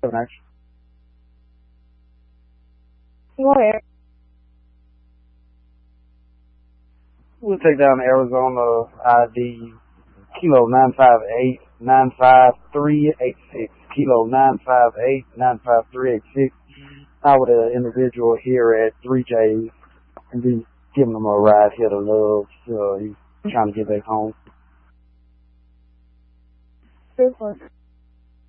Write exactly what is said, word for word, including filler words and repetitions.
Seven action. Go ahead. We'll take down Arizona I D Kilo nine five eight nine five three eight six. Kilo nine five eight nine five three eight six. I with an individual here at three J's and be giving him a ride here to Love. So he's trying to get back home. Super.